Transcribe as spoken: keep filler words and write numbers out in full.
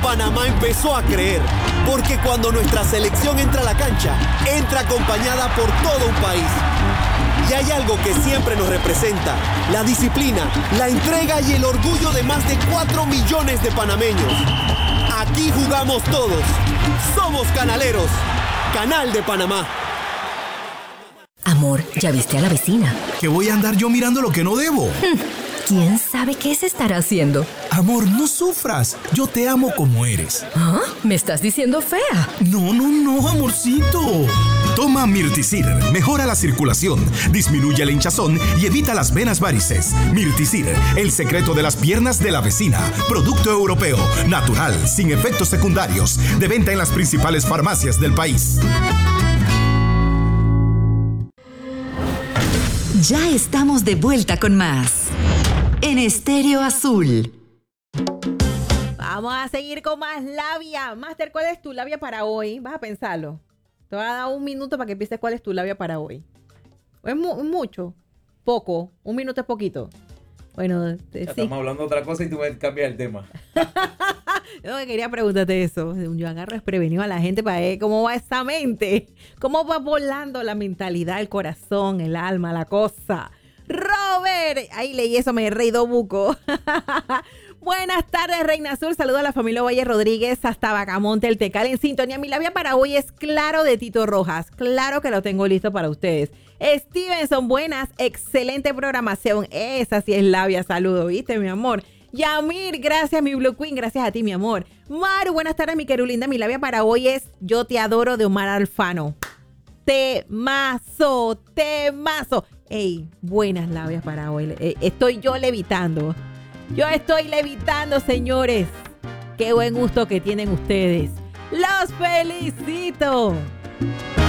Panamá empezó a creer, porque cuando nuestra selección entra a la cancha, entra acompañada por todo un país. Y hay algo que siempre nos representa: la disciplina, la entrega y el orgullo de más de cuatro millones de panameños. Aquí jugamos todos. Somos canaleros. Canal de Panamá. Amor, ¿ya viste a la vecina? ¿Que voy a andar yo mirando lo que no debo? ¿Quién sabe qué se estará haciendo? Amor, no sufras. Yo te amo como eres. ¿Ah? ¿Me estás diciendo fea? No, no, no, amorcito. Toma Mirticir. Mejora la circulación, disminuye el hinchazón y evita las venas varices. Mirticir, el secreto de las piernas de la vecina. Producto europeo, natural, sin efectos secundarios. De venta en las principales farmacias del país. Ya estamos de vuelta con más en Estéreo Azul. Vamos a seguir con más labia. Master, ¿cuál es tu labia para hoy? Vas a pensarlo. Te voy a dar un minuto para que pienses cuál es tu labia para hoy. ¿Es mu- mucho? ¿Poco? ¿Un minuto es poquito? Bueno, eh, Ya sí. estamos hablando de otra cosa y tú me cambias el tema. Yo que quería preguntarte eso. Yo agarro desprevenido a la gente para ver cómo va esa mente. Cómo va volando la mentalidad, el corazón, el alma, la cosa. Robert. Ahí leí eso, me reí do buco. Buenas tardes, Reina Azul. Saludo a la familia Valle Rodríguez hasta Bacamonte, el Tecal, en sintonía. Mi labia para hoy es Claro de Tito Rojas. Claro que lo tengo listo para ustedes. Stevenson, buenas. Excelente programación. Esa sí es labia. Saludo, ¿viste, mi amor? Yamir, gracias, mi Blue Queen. Gracias a ti, mi amor. Maru, buenas tardes, mi querulinda. Mi labia para hoy es Yo te adoro, de Omar Alfano. Temazo, temazo. Ey, buenas labias para hoy. Eh, Estoy yo levitando. Yo estoy levitando, señores. Qué buen gusto que tienen ustedes. ¡Los felicito!